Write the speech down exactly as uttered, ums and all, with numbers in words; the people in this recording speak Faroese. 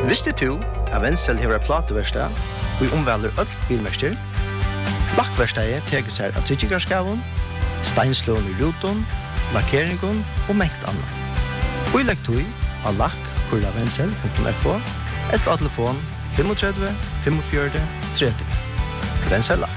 Visste du at Wenzel har et plateverstad og omvelder ødel bilmester? Lakkverstadet teker seg av tryggikarskaven, steinslån i ruton, lakkeringen og mengt annet. Og i lekk tog av lakk kurla wenzel punktum f o eller av telefon tre fem fem fire tre tre. Wenzel Lakk.